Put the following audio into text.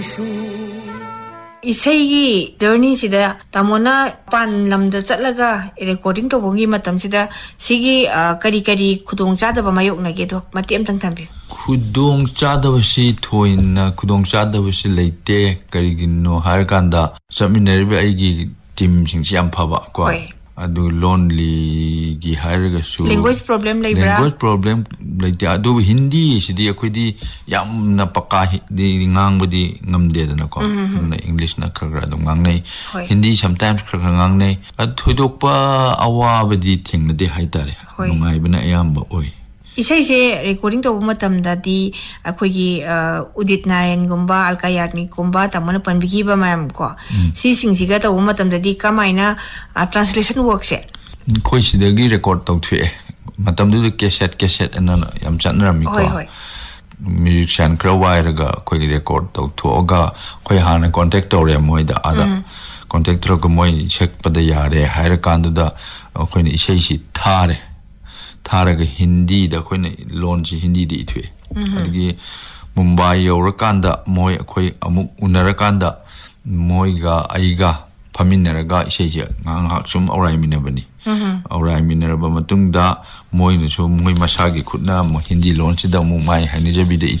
Isai journey sida tamona pan lamda chatlaga recording to bongi matam sida sigi kari khudong chada ba mayok na ge do mati am tang thambi khudong chada basi thoina khudong chada basi leite kari ginno har kanda seminar bi ai gi team sing siam phaba ko adu lonely gi hairaga su language problem like adu hindi sidi akhodi yam na paka di ngang budi ngamde da ko na english na khara do ngang nei hindi sometimes khara ngang nei athodok pa awa badi thing na de haitare ngai bana ayamba oi isai se recording to matam da di akhogi udit narayan gumba alkayarni gumba tamana panbigi ba mam ko si singsiga to matam da di kamaina translation work se khoi sidagi record to thwe matam du cassette ana yam chanra mi ko musician krawai ga khoi record to thoga khoi hana contact tore moi da ada contact ro ko moi check pada yare hair kan da khoi ni isai si tharaga hindi da khoi launch hindi di thwe adigi mumbai yorakanda moi khoi amuk unarakanda moi ga aiga phaminaraga isei ngang sum aurai minabani aurai minaraba matungda moi nu so moi masagi khutna mo hindi launch da mu mai hani jabi de